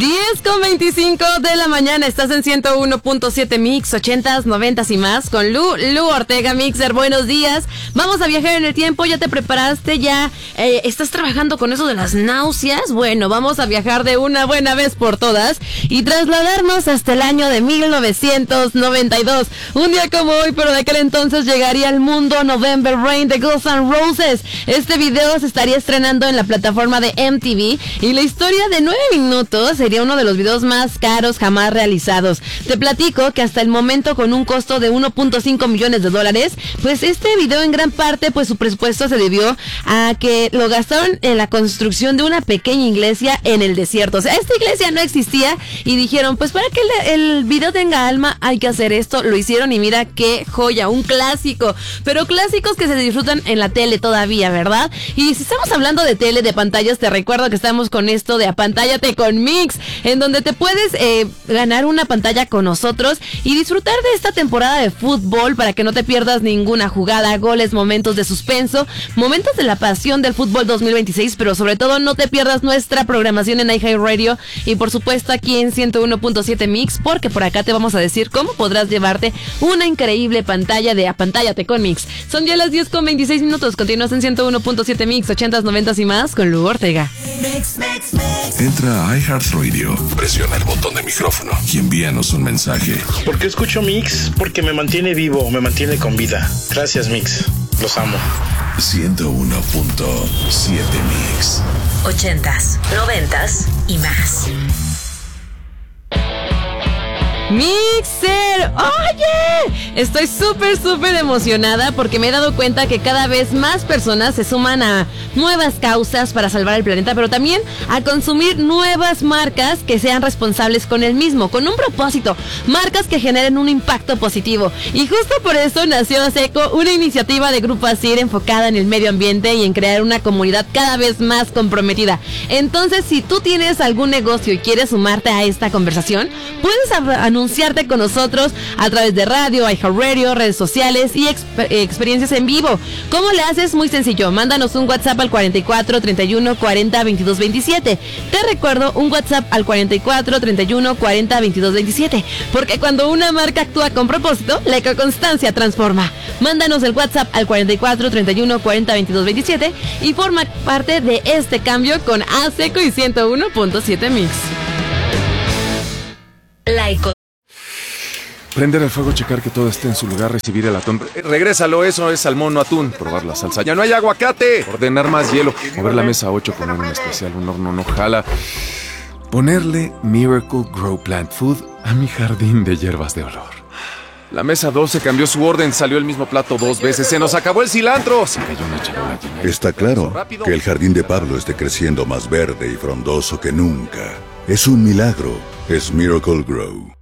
10:25 de la mañana, estás en 101.7 Mix, 80s, 90s y más, con Lu Ortega Mixer. Buenos días, vamos a viajar en el tiempo. ¿Ya te preparaste? ¿Ya estás trabajando con eso de las náuseas? Bueno, vamos a viajar de una buena vez por todas y trasladarnos hasta el año de 1992. Un día como hoy, pero de aquel entonces llegaría al mundo November Rain de Guns N' Roses. Este video se estaría estrenando en la plataforma de MTV y la historia de 9 minutos sería uno de los videos más caros jamás realizados. Te platico que hasta el momento, con un costo de 1.5 millones de dólares, pues este video en gran parte, pues su presupuesto se debió a que lo gastaron en la construcción de una pequeña iglesia en el desierto. O sea, esta iglesia no existía y dijeron, pues para que el video tenga alma hay que hacer esto. Lo hicieron y mira qué joya, un clásico, pero clásicos que se disfrutan en la tele todavía, ¿verdad? Y si estamos hablando de tele, de pantallas, te recuerdo que estamos con esto de Apantállate con Mix, en donde te puedes ganar una pantalla con nosotros y disfrutar de esta temporada de fútbol para que no te pierdas ninguna jugada, goles, momentos de suspenso, momentos de la pasión del fútbol 2026, pero sobre todo no te pierdas nuestra programación en iHeartRadio y por supuesto aquí en 101.7 Mix, porque por acá te vamos a decir cómo podrás llevarte una increíble pantalla de Apantállate con Mix. Son ya las 10:26 minutos, continúas en 101.7 Mix, 80s, 90s y más con Lu Ortega. Entra a iHeartRadio, presiona el botón de micrófono y envíanos un mensaje. ¿Por qué escucho Mix? Porque me mantiene vivo, me mantiene con vida. Gracias, Mix. Los amo. 101.7 Mix. 80s, 90s y más. Mixer, oye, estoy súper emocionada porque me he dado cuenta que cada vez más personas se suman a nuevas causas para salvar el planeta, pero también a consumir nuevas marcas que sean responsables con el mismo, con un propósito, marcas que generen un impacto positivo. Y justo por eso nació Seco, una iniciativa de Grupo Asir enfocada en el medio ambiente y en crear una comunidad cada vez más comprometida. Entonces, si tú tienes algún negocio y quieres sumarte a esta conversación, puedes anunciarte con nosotros a través de radio, iHeartRadio, redes sociales y experiencias en vivo. ¿Cómo le haces? Muy sencillo, mándanos un WhatsApp al 44 31 40 22 27. Te recuerdo, un WhatsApp al 44 31 40 22 27, porque cuando una marca actúa con propósito, la ecoconstancia transforma. Mándanos el WhatsApp al 44 31 40 22 27 y forma parte de este cambio con Seco y 101.7 Mix. Prender el fuego, checar que todo esté en su lugar, recibir el atún. Regrésalo, eso es salmón, no atún. Probar la salsa. ¡Ya no hay aguacate! Ordenar más hielo. Mover la mesa 8, poner un especial, un horno no jala. Ponerle Miracle Grow Plant Food a mi jardín de hierbas de olor. La mesa 12 cambió su orden, salió el mismo plato 2 veces. ¡Se nos acabó el cilantro! Se cayó una charola llena. Está claro que el jardín de Pablo esté creciendo más verde y frondoso que nunca. Es un milagro. Es Miracle Grow.